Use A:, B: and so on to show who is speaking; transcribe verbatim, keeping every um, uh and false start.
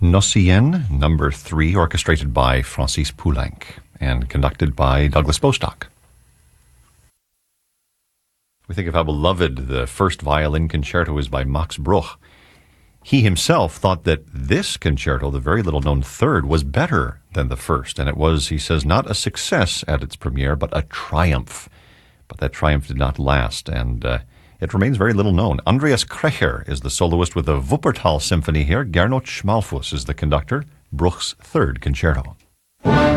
A: Nocien, number three, orchestrated by Francis Poulenc and conducted by Douglas Bostock. We think of how beloved the first violin concerto is by Max Bruch. He himself thought that this concerto, the very little-known third, was better than the first, and it was, he says, not a success at its premiere, but a triumph. But that triumph did not last, and uh, it remains very little known. Andreas Krecher is the soloist with the Wuppertal Symphony here. Gernot Schmalfuss is the conductor, Bruch's third concerto.